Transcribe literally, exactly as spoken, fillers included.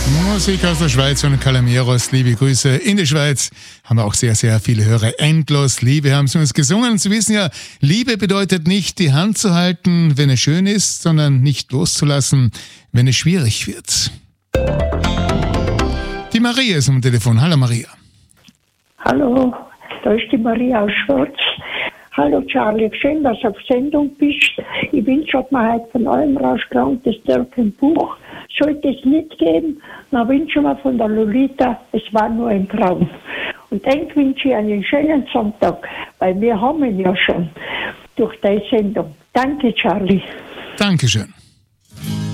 Musik aus der Schweiz und Calameros, liebe Grüße in die Schweiz. Haben wir auch sehr, sehr viele Hörer. Endlos Liebe haben sie uns gesungen. Und Sie wissen ja, Liebe bedeutet nicht, die Hand zu halten, wenn es schön ist, sondern nicht loszulassen, wenn es schwierig wird. Die Maria ist am Telefon. Hallo Maria. Hallo, da ist die Maria aus Schwarz. Hallo Charlie, schön, dass du auf Sendung bist. Ich wünsche, ob mir heute von allem rausgelangt, das Dirk Buch. Sollte es nicht geben, dann wünsche ich mir von der Lolita, es war nur ein Traum. Und dann wünsche ich einen schönen Sonntag, weil wir haben ihn ja schon durch die Sendung. Danke, Charlie. Dankeschön.